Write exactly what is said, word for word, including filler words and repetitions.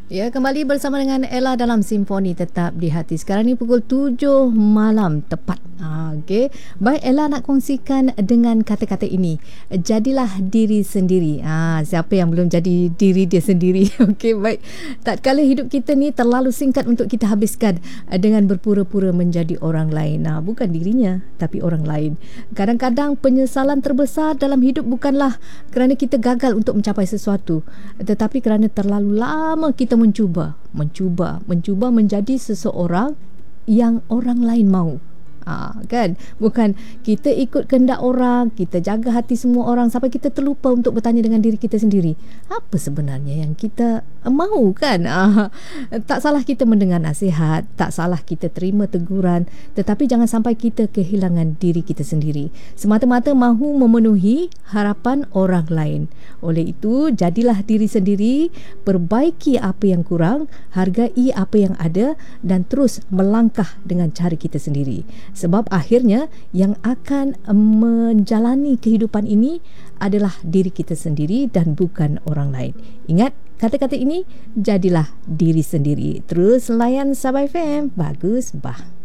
Ya, kembali bersama dengan Ella dalam Simfoni Tetap di Hati. Sekarang ni pukul tujuh malam tepat. Ha, Okey. Baik, Ella nak kongsikan dengan kata-kata ini. Jadilah diri sendiri. Ha, siapa yang belum jadi diri dia sendiri? Okey, baik. Tak kala hidup kita ni terlalu singkat untuk kita habiskan dengan berpura-pura menjadi orang lain. Ha, bukan dirinya, tapi orang lain. Kadang-kadang penyesalan terbesar dalam hidup bukanlah kerana kita gagal untuk mencapai sesuatu, tetapi kerana terlalu lama kita mencuba, mencuba, mencuba menjadi seseorang yang orang lain mahu. Ha, kan? Bukan kita ikut kehendak orang, kita jaga hati semua orang sampai kita terlupa untuk bertanya dengan diri kita sendiri. Apa sebenarnya yang kita mahu, kan? Ha, tak salah kita mendengar nasihat, tak salah kita terima teguran, tetapi jangan sampai kita kehilangan diri kita sendiri semata-mata mahu memenuhi harapan orang lain. Oleh itu, jadilah diri sendiri, perbaiki apa yang kurang, hargai apa yang ada dan terus melangkah dengan cara kita sendiri. Sebab akhirnya yang akan menjalani kehidupan ini adalah diri kita sendiri dan bukan orang lain. Ingat kata-kata ini, jadilah diri sendiri. Terus layan Sabah F M. Bagus, bah.